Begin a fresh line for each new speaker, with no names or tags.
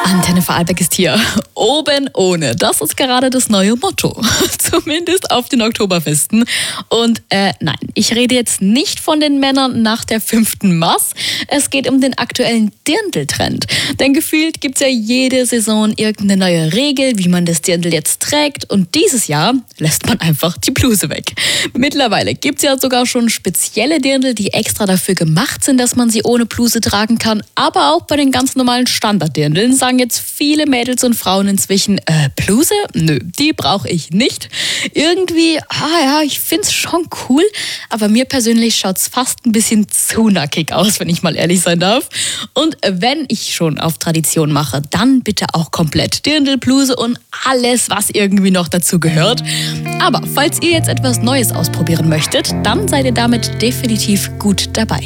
Antenne Vorarlberg ist hier. Oben ohne. Das ist gerade das neue Motto. Zumindest auf den Oktoberfesten. Und nein, ich rede jetzt nicht von den Männern nach der 5. Maß. Es geht um den aktuellen Dirndl-Trend. Denn gefühlt gibt es ja jede Saison irgendeine neue Regel, wie man das Dirndl jetzt trägt. Und dieses Jahr lässt man einfach die Bluse weg. Mittlerweile gibt es ja sogar schon spezielle Dirndl, die extra dafür gemacht sind, dass man sie ohne Bluse tragen kann. Aber auch bei den ganz normalen Standarddirndeln sagen jetzt viele Mädels und Frauen inzwischen, Bluse? Nö, die brauche ich nicht. Irgendwie, ich find's schon cool, aber mir persönlich schaut's fast ein bisschen zu nackig aus, wenn ich mal ehrlich sein darf. Und wenn ich schon auf Tradition mache, dann bitte auch komplett Dirndl, Bluse und alles, was irgendwie noch dazu gehört. Aber falls ihr jetzt etwas Neues ausprobieren möchtet, dann seid ihr damit definitiv gut dabei.